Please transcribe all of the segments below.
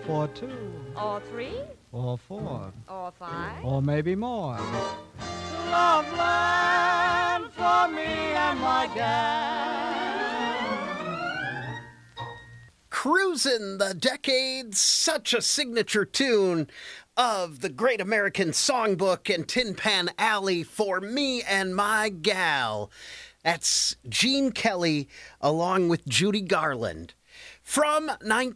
for two, or 3, or four, or 5. or maybe more. Loveland for me and my gal. Cruisin' the Decades, such a signature tune of the Great American Songbook and Tin Pan Alley, For Me and My Gal. That's Gene Kelly along with Judy Garland from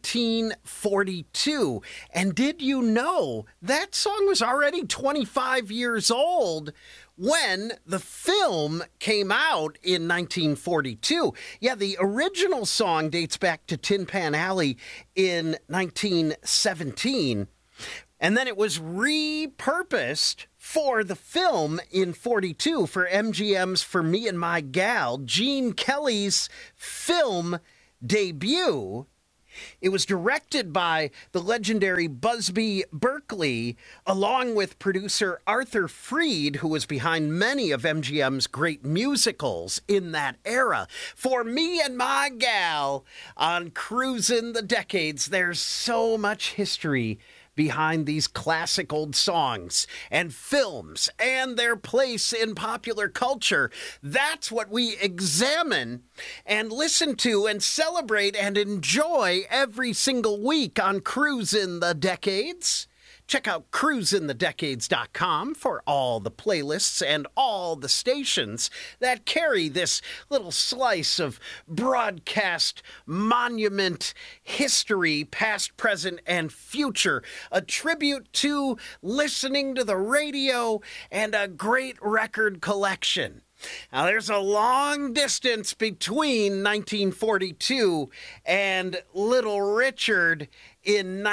1942. And did you know that song was already 25 years old when the film came out in 1942? Yeah, the original song dates back to Tin Pan Alley in 1917. And then it was repurposed for the film in 42 for MGM's For Me and My Gal, Gene Kelly's film debut. It was directed by the legendary Busby Berkeley, along with producer Arthur Freed, who was behind many of MGM's great musicals in that era. For Me and My Gal on Cruisin' the Decades, there's so much history behind these classic old songs and films and their place in popular culture. That's what we examine and listen to and celebrate and enjoy every single week on Cruisin' the Decades. Check out cruisinthedecades.com for all the playlists and all the stations that carry this little slice of broadcast monument history, past, present, and future. A tribute to listening to the radio and a great record collection. Now, there's a long distance between 1942 and Little Richard in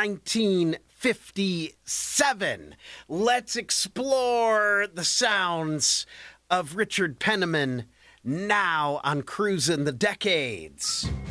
1957. Let's explore the sounds of Richard Penniman now on Cruisin' the Decades.